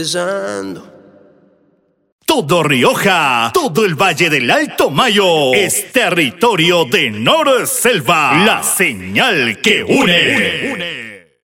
Todo Rioja, todo el Valle del Alto Mayo es territorio de Norselva, la señal que une.